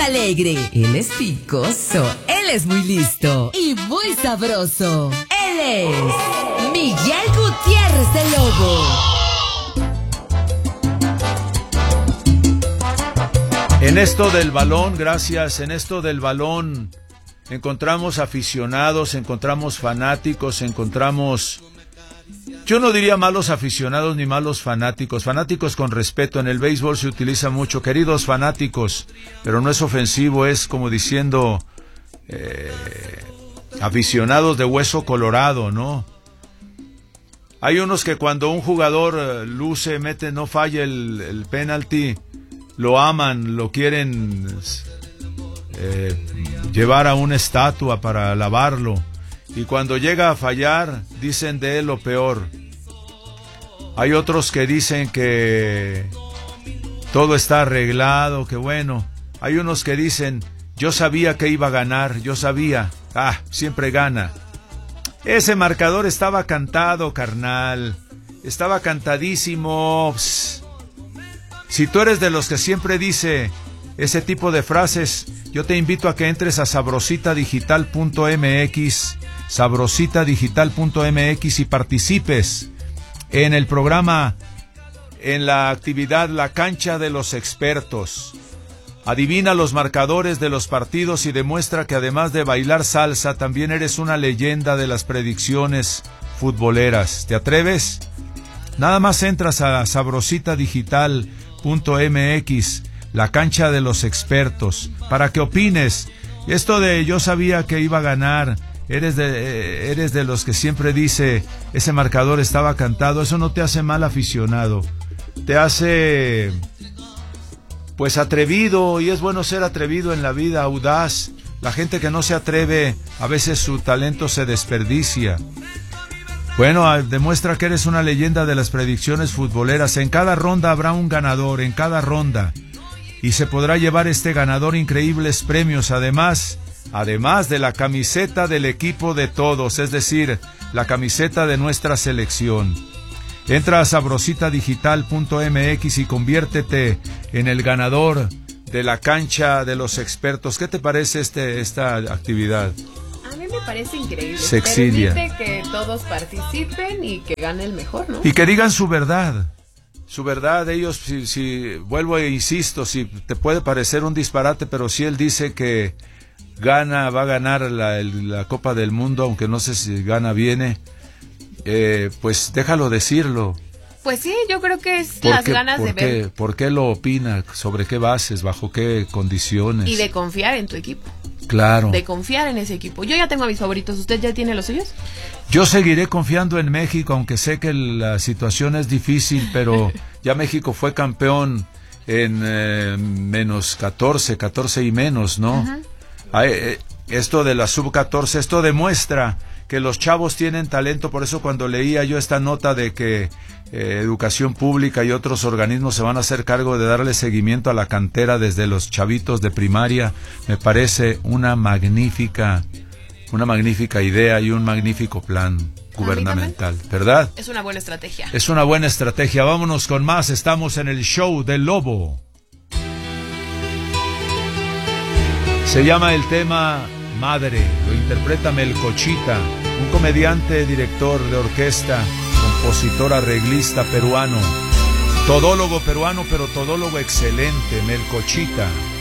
alegre, él es picoso, él es muy listo y muy sabroso. Él es Miguel Gutiérrez el Lobo. En esto del balón, gracias, en esto del balón encontramos aficionados, encontramos fanáticos, encontramos... Yo no diría malos aficionados ni malos fanáticos, fanáticos con respeto. En el béisbol se utiliza mucho, queridos fanáticos, pero no es ofensivo, es como diciendo aficionados de hueso colorado, ¿no? Hay unos que cuando un jugador luce, mete, no falla el penalti, lo aman, lo quieren llevar a una estatua para alabarlo. Y cuando llega a fallar, dicen de él lo peor. Hay otros que dicen que todo está arreglado, que bueno. Hay unos que dicen, yo sabía que iba a ganar, yo sabía. Siempre gana. Ese marcador estaba cantado, carnal. Estaba cantadísimo. Psst. Si tú eres de los que siempre dice ese tipo de frases, yo te invito a que entres a sabrositadigital.mx, sabrositadigital.mx y participes en el programa, en la actividad La Cancha de los Expertos. Adivina los marcadores de los partidos y demuestra que además de bailar salsa, también eres una leyenda de las predicciones futboleras. ¿Te atreves? Nada más entras a sabrositadigital.mx, La Cancha de los Expertos, para que opines. Esto de yo sabía que iba a ganar, eres de los que siempre dice ese marcador estaba cantado, eso no te hace mal aficionado, te hace pues atrevido, y es bueno ser atrevido en la vida, audaz. La gente que no se atreve, a veces su talento se desperdicia. Bueno, demuestra que eres una leyenda de las predicciones futboleras. En cada ronda habrá un ganador, en cada ronda. Y se podrá llevar este ganador increíbles premios, además de la camiseta del equipo de todos, es decir, la camiseta de nuestra selección. Entra a sabrositadigital.mx y conviértete en el ganador de la cancha de los expertos. ¿Qué te parece esta actividad? A mí me parece increíble. Sexilia. Permite que todos participen y que gane el mejor, ¿no? Y que digan su verdad. Su verdad, ellos, si vuelvo e insisto, si te puede parecer un disparate, pero si él dice que va a ganar la Copa del Mundo, aunque no sé si gana, viene, pues déjalo decirlo. Pues sí, yo creo que es las ganas de ver. ¿Por qué lo opina? ¿Sobre qué bases? ¿Bajo qué condiciones? Y de confiar en tu equipo. Claro. De confiar en ese equipo. Yo ya tengo a mis favoritos. ¿Usted ya tiene los suyos? Yo seguiré confiando en México, aunque sé que la situación es difícil, pero ya México fue campeón en menos 14 y menos, ¿no? Uh-huh. Esto de la sub-14, esto demuestra que los chavos tienen talento. Por eso cuando leía yo esta nota de que Educación Pública y otros organismos se van a hacer cargo de darle seguimiento a la cantera desde los chavitos de primaria, me parece una magnífica idea y un magnífico plan gubernamental, ¿verdad? Es una buena estrategia. Es una buena estrategia. Vámonos con más. Estamos en el show del Lobo. Se llama el tema Madre, lo interpreta Melcochita, un comediante, director de orquesta, compositor, arreglista peruano, todólogo peruano, pero todólogo excelente, Melcochita.